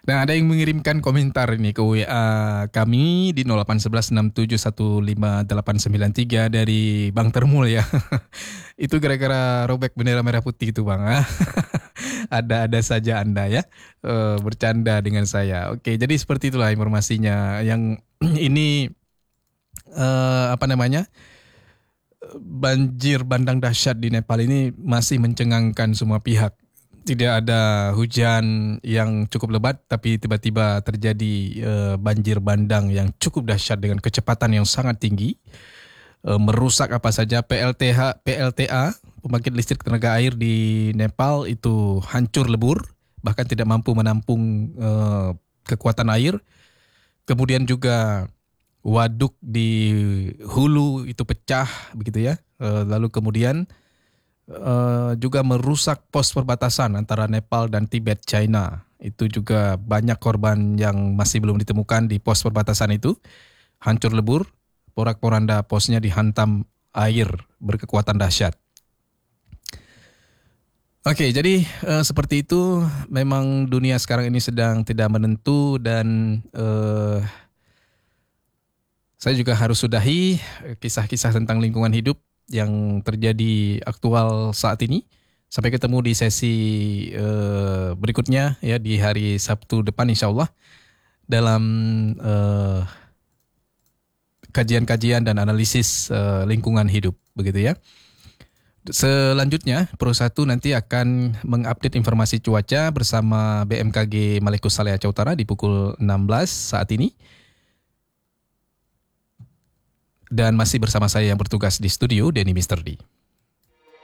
Nah, ada yang mengirimkan komentar ini ke WA kami di 081167158893 dari Bang Termul ya. Itu gara-gara robek bendera merah putih itu Bang. Ada-ada saja Anda ya bercanda dengan saya. Oke, jadi seperti itulah informasinya. Yang ini apa namanya? Banjir bandang dahsyat di Nepal ini masih mencengangkan semua pihak. Tidak ada hujan yang cukup lebat, tapi tiba-tiba terjadi banjir bandang yang cukup dahsyat dengan kecepatan yang sangat tinggi, merusak apa saja PLTA, pembangkit listrik tenaga air di Nepal itu hancur lebur, bahkan tidak mampu menampung kekuatan air. Kemudian juga waduk di hulu itu pecah begitu ya. Lalu kemudian juga merusak pos perbatasan antara Nepal dan Tibet, China. Itu juga banyak korban yang masih belum ditemukan di pos perbatasan itu. Hancur lebur, porak-poranda posnya dihantam air berkekuatan dahsyat. Oke, jadi seperti itu. Memang dunia sekarang ini sedang tidak menentu dan saya juga harus sudahi kisah-kisah tentang lingkungan hidup yang terjadi aktual saat ini. Sampai ketemu di sesi berikutnya ya di hari Sabtu depan insya Allah dalam kajian-kajian dan analisis lingkungan hidup begitu ya. Selanjutnya, Pro 1 nanti akan mengupdate informasi cuaca bersama BMKG Maluku Saleh Aceh Utara di pukul 16 saat ini. Dan masih bersama saya yang bertugas di studio, Denny Mister D.